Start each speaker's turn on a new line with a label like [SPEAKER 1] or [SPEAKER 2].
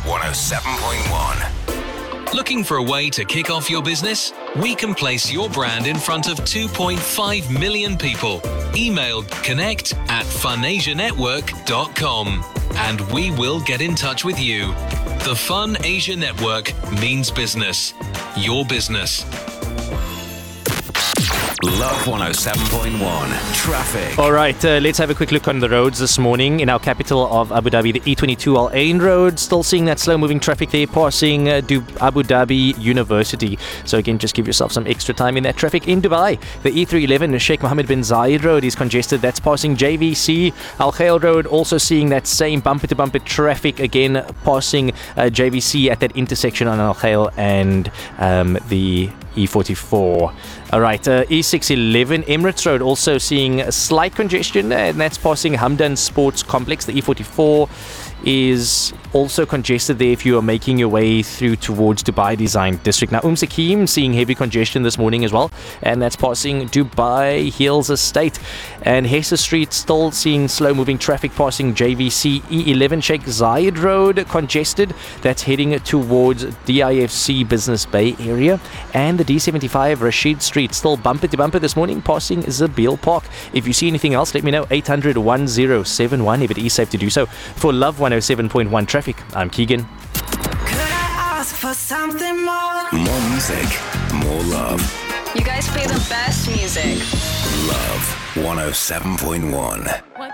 [SPEAKER 1] 107.1.
[SPEAKER 2] Looking for a way to kick off your business? We can place your brand in front of 2.5 million people. Email connect@funasianetwork.com and we will get in touch with you. The Fun Asia Network means business. Your business.
[SPEAKER 1] Love 107.1 Traffic.
[SPEAKER 3] All right, let's have a quick look on the roads this morning in our capital of Abu Dhabi, the E22 Al Ain Road. Still seeing that slow-moving traffic there passing Abu Dhabi University. So again, just give yourself some extra time in that traffic. In Dubai, the E311 Sheikh Mohammed bin Zayed Road is congested. That's passing JVC. Al Khail Road also seeing that same bumper-to-bumper traffic again passing JVC at that intersection on Al Khail and the E44. All right, E611 Emirates Road also seeing a slight congestion, and that's passing Hamdan Sports Complex. The E44 is also congested there if you are making your way through towards Dubai Design District. Now, Sakim seeing heavy congestion this morning as well, and that's passing Dubai Hills Estate. And Hessa Street still seeing slow-moving traffic passing JVC. E11 Sheikh Zayed Road congested. That's heading towards DIFC Business Bay area. And the D75 Rashid Street still bumper-to-bumper this morning passing Zabil Park. If you see anything else, let me know. 800-1071 if it is safe to do so. For Love 107.1 Traffic, I'm Keegan.
[SPEAKER 4] Could I ask for something more?
[SPEAKER 1] More music, more love.
[SPEAKER 5] You guys play the best music.
[SPEAKER 1] Love 107.1.